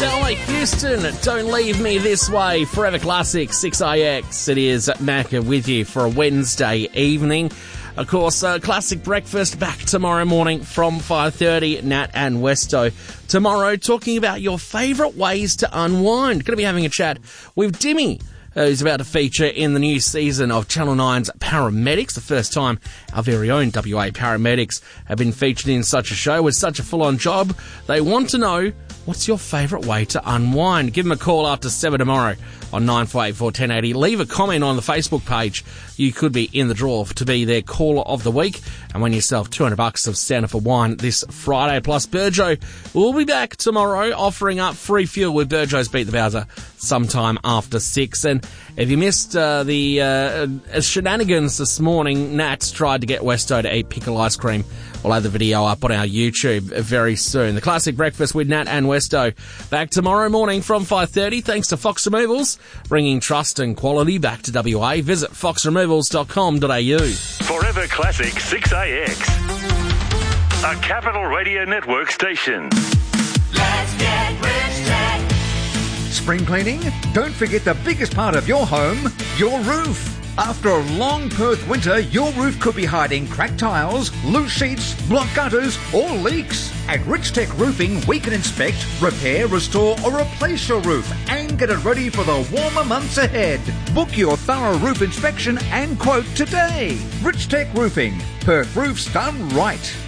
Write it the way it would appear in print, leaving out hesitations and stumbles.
Sound like Houston, Don't Leave Me This Way, Forever Classic, 6IX. It is Macca with you for a Wednesday evening. Of course, Classic Breakfast back tomorrow morning from 5:30, Nat and Westo. Tomorrow, talking about your favourite ways to unwind. Going to be having a chat with Dimmy, who's about to feature in the new season of Channel 9's Paramedics, the first time our very own WA Paramedics have been featured in such a show with such a full-on job. They want to know, what's your favourite way to unwind? Give them a call after 7 tomorrow on 9484 1080. Leave a comment on the Facebook page. You could be in the draw to be their caller of the week and win yourself $200 of Santa for Wine this Friday. Plus, Burjo will be back tomorrow offering up free fuel with Burjo's Beat the Bowser sometime after 6. And if you missed the shenanigans this morning, Nat tried to get Westo to eat pickle ice cream. We'll have the video up on our YouTube very soon. The Classic Breakfast with Nat and Westo back tomorrow morning from 5:30. Thanks to Fox Removals, bringing trust and quality back to WA. Visit foxremovals.com.au. Forever Classic 6AX, a Capital Radio Network station. Let's get Rich Tech. Spring cleaning? Don't forget the biggest part of your home, your roof. After a long Perth winter, your roof could be hiding cracked tiles, loose sheets, blocked gutters, or leaks. At Rich Tech Roofing, we can inspect, repair, restore, or replace your roof and get it ready for the warmer months ahead. Book your thorough roof inspection and quote today. Rich Tech Roofing, Perth roofs done right.